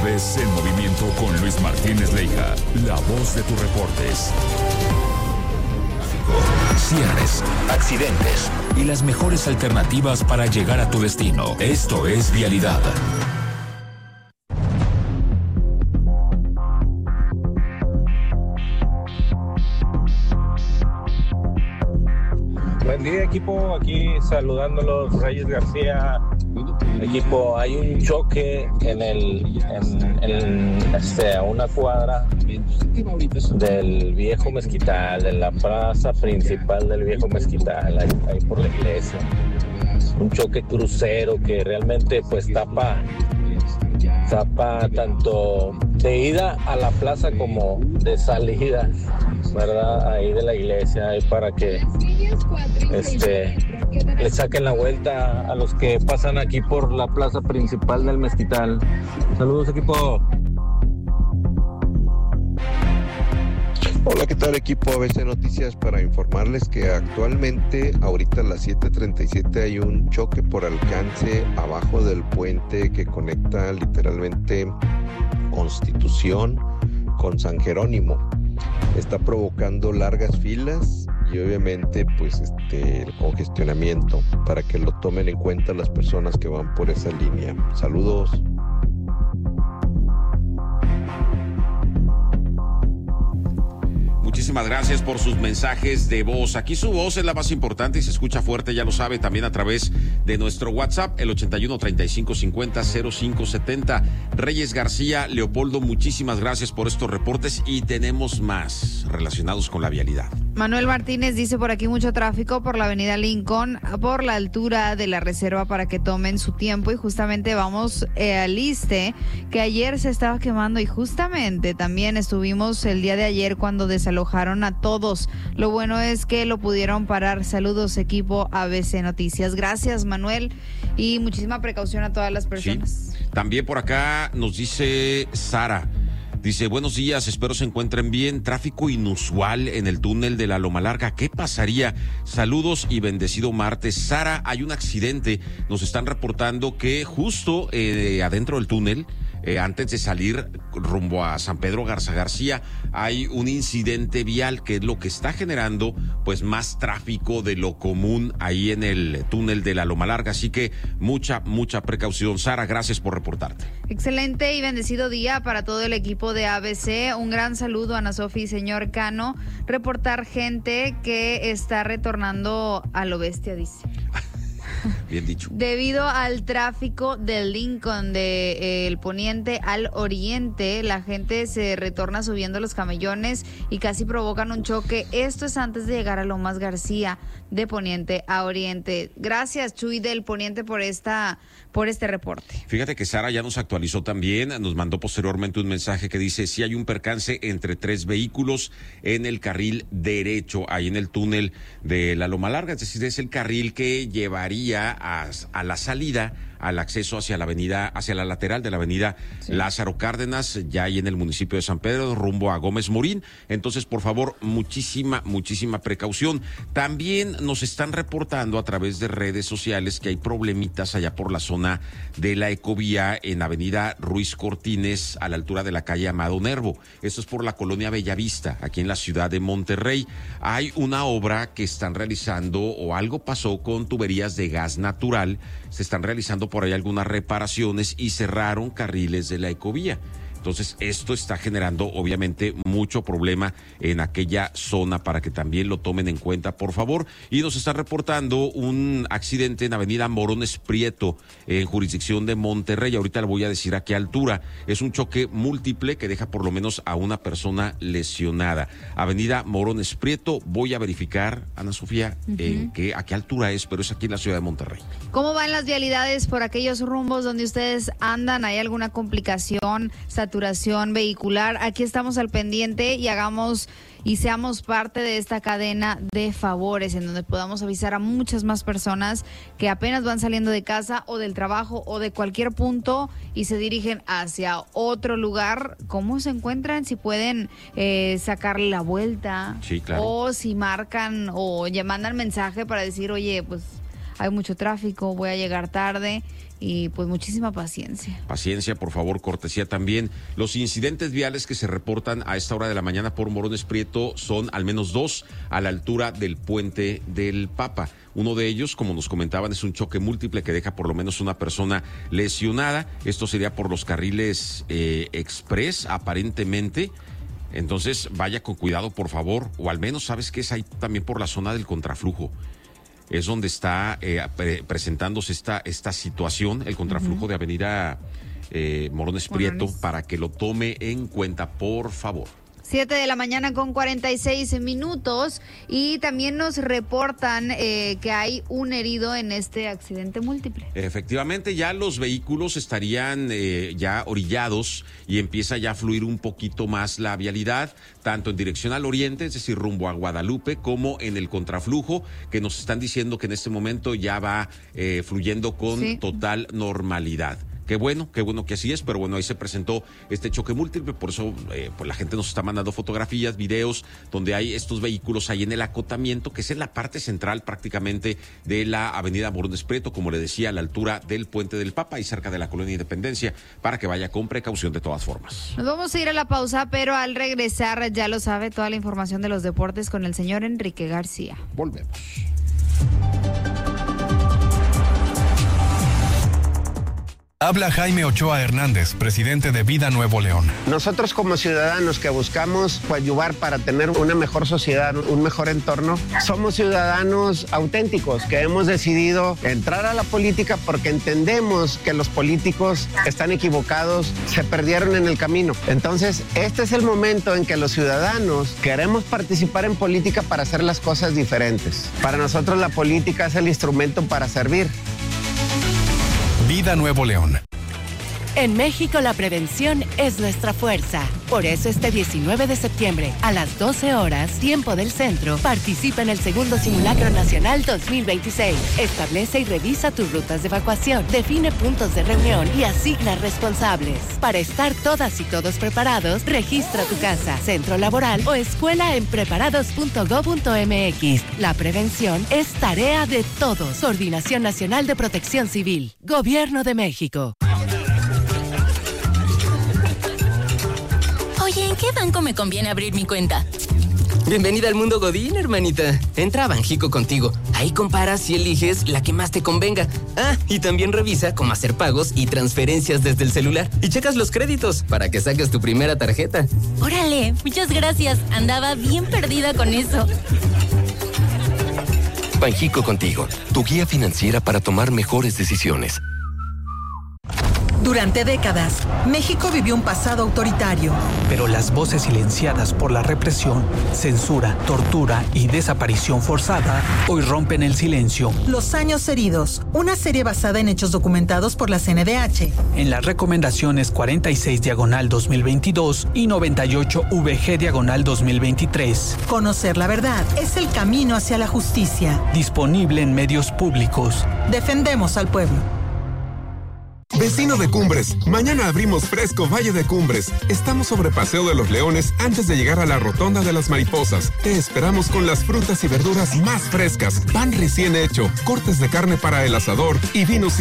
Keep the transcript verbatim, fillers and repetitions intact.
Ves en movimiento con Luis Martínez Leija, la voz de tus reportes. Cierres, accidentes y las mejores alternativas para llegar a tu destino. Esto es Vialidad. Buen día, equipo, aquí saludándolos, Reyes García. Equipo, hay un choque en el en, en este, a una cuadra del viejo mezquital, de la plaza principal del viejo mezquital, ahí, ahí por la iglesia. Un choque crucero que realmente pues tapa tapa tanto de ida a la plaza como de salida, ¿verdad? Ahí de la iglesia, ahí para que este le saquen la vuelta a los que pasan aquí por la plaza principal del mezquital. Saludos, equipo. Hola, ¿qué tal, equipo A B C Noticias? Para informarles que actualmente, ahorita a las siete treinta y siete, hay un choque por alcance abajo del puente que conecta literalmente Constitución con San Jerónimo. Está provocando largas filas y obviamente pues este el congestionamiento, para que lo tomen en cuenta las personas que van por esa línea. Saludos. Muchísimas gracias por sus mensajes de voz. Aquí su voz es la más importante y se escucha fuerte, ya lo sabe, también a través de nuestro WhatsApp, el ochenta y uno, treinta y cinco, cincuenta, cero cinco setenta. Reyes García, Leopoldo, muchísimas gracias por estos reportes y tenemos más relacionados con la vialidad. Manuel Martínez dice por aquí mucho tráfico por la avenida Lincoln, por la altura de la reserva, para que tomen su tiempo, y justamente vamos eh, al Iste, que ayer se estaba quemando y justamente también estuvimos el día de ayer cuando desalojaron a todos. Lo bueno es que lo pudieron parar. Saludos, equipo A B C Noticias. Gracias, Manuel, y muchísima precaución a todas las personas. Sí. También por acá nos dice Sara. Dice, buenos días, espero se encuentren bien. Tráfico inusual en el túnel de la Loma Larga. ¿Qué pasaría? Saludos y bendecido martes. Sara, hay un accidente. Nos están reportando que justo eh, adentro del túnel, eh, antes de salir rumbo a San Pedro Garza García, hay un incidente vial que es lo que está generando pues más tráfico de lo común ahí en el túnel de la Loma Larga. Así que mucha, mucha precaución. Sara, gracias por reportarte. Excelente y bendecido día para todo el equipo de A B C. Un gran saludo a Ana Sofi y señor Cano. Reportar gente que está retornando a lo bestia, dice. Bien dicho. Debido al tráfico del Lincoln, de eh, el poniente al oriente, la gente se retorna subiendo los camellones y casi provocan un choque. Esto es antes de llegar a Lomas García, de poniente a oriente. Gracias, Chuy del poniente, por esta por este reporte. Fíjate que Sara ya nos actualizó también, nos mandó posteriormente un mensaje que dice, si hay un percance entre tres vehículos en el carril derecho, ahí en el túnel de la Loma Larga, es decir, es el carril que llevaría a, a la salida, al acceso hacia la avenida, hacia la lateral de la avenida sí. Lázaro Cárdenas, ya ahí en el municipio de San Pedro, rumbo a Gómez Morín. Entonces, por favor, muchísima, muchísima precaución. También nos están reportando a través de redes sociales que hay problemitas allá por la zona de la Ecovía, en avenida Ruiz Cortines, a la altura de la calle Amado Nervo. Esto es por la colonia Bellavista, aquí en la ciudad de Monterrey. Hay una obra que están realizando, o algo pasó con tuberías de gas natural, se están realizando por ahí algunas reparaciones y cerraron carriles de la Ecovía. Entonces, esto está generando, obviamente, mucho problema en aquella zona, para que también lo tomen en cuenta, por favor. Y nos está reportando un accidente en avenida Morones Prieto, en jurisdicción de Monterrey. Ahorita le voy a decir a qué altura. Es un choque múltiple que deja por lo menos a una persona lesionada. Avenida Morones Prieto, voy a verificar, Ana Sofía, uh-huh. en qué, a qué altura es, pero es aquí en la ciudad de Monterrey. ¿Cómo van las vialidades por aquellos rumbos donde ustedes andan? ¿Hay alguna complicación, saturación vehicular? Aquí estamos al pendiente y hagamos y seamos parte de esta cadena de favores en donde podamos avisar a muchas más personas que apenas van saliendo de casa o del trabajo o de cualquier punto y se dirigen hacia otro lugar. ¿Cómo se encuentran? Si pueden eh, sacarle la vuelta. Sí, claro. O si marcan o ya mandan mensaje para decir, oye, pues hay mucho tráfico, voy a llegar tarde y pues muchísima paciencia. Paciencia, por favor, cortesía también. Los incidentes viales que se reportan a esta hora de la mañana por Morones Prieto son al menos dos a la altura del puente del Papa. Uno de ellos, como nos comentaban, es un choque múltiple que deja por lo menos una persona lesionada. Esto sería por los carriles eh, express, aparentemente. Entonces, vaya con cuidado, por favor, o al menos, ¿sabes qué es ahí también por la zona del contraflujo? Es donde está eh, pre- presentándose esta, esta situación, el contraflujo uh-huh. de Avenida eh, Morones Prieto, Morones. Para que lo tome en cuenta, por favor. Siete de la mañana con cuarenta y seis minutos y también nos reportan eh, que hay un herido en este accidente múltiple. Efectivamente, ya los vehículos estarían eh, ya orillados y empieza ya a fluir un poquito más la vialidad, tanto en dirección al oriente, es decir, rumbo a Guadalupe, como en el contraflujo, que nos están diciendo que en este momento ya va eh, fluyendo con sí. total normalidad. Qué bueno, qué bueno que así es, pero bueno, ahí se presentó este choque múltiple, por eso eh, pues la gente nos está mandando fotografías, videos, donde hay estos vehículos ahí en el acotamiento, que es en la parte central prácticamente de la avenida Morones Prieto, como le decía, a la altura del Puente del Papa y cerca de la Colonia Independencia, para que vaya con precaución de todas formas. Nos vamos a ir a la pausa, pero al regresar, ya lo sabe, toda la información de los deportes con el señor Enrique García. Volvemos. Habla Jaime Ochoa Hernández, presidente de Vida Nuevo León. Nosotros como ciudadanos que buscamos coadyuvar para tener una mejor sociedad, un mejor entorno, somos ciudadanos auténticos que hemos decidido entrar a la política porque entendemos que los políticos están equivocados, se perdieron en el camino. Entonces, este es el momento en que los ciudadanos queremos participar en política para hacer las cosas diferentes. Para nosotros la política es el instrumento para servir. Vida Nuevo León. En México la prevención es nuestra fuerza. Por eso este diecinueve de septiembre a las doce horas, tiempo del centro, participa en el segundo Simulacro Nacional dos mil veintiséis. Establece y revisa tus rutas de evacuación, define puntos de reunión y asigna responsables. Para estar todas y todos preparados, registra tu casa, centro laboral o escuela en preparados punto gob punto mx. La prevención es tarea de todos. Coordinación Nacional de Protección Civil. Gobierno de México. Oye, ¿en qué banco me conviene abrir mi cuenta? Bienvenida al mundo Godín, hermanita. Entra a Banjico Contigo. Ahí comparas y eliges la que más te convenga. Ah, y también revisa cómo hacer pagos y transferencias desde el celular. Y checas los créditos para que saques tu primera tarjeta. Órale, muchas gracias. Andaba bien perdida con eso. Banjico Contigo, tu guía financiera para tomar mejores decisiones. Durante décadas, México vivió un pasado autoritario. Pero las voces silenciadas por la represión, censura, tortura y desaparición forzada hoy rompen el silencio. Los años heridos, una serie basada en hechos documentados por la C N D H. En las recomendaciones cuarenta y seis diagonal dos mil veintidós y noventa y ocho V G diagonal dos mil veintitrés. Conocer la verdad es el camino hacia la justicia. Disponible en medios públicos. Defendemos al pueblo. Vecino de Cumbres, mañana abrimos Fresco Valle de Cumbres. Estamos sobre Paseo de los Leones antes de llegar a la Rotonda de las Mariposas. Te esperamos con las frutas y verduras más frescas, pan recién hecho, cortes de carne para el asador y vinos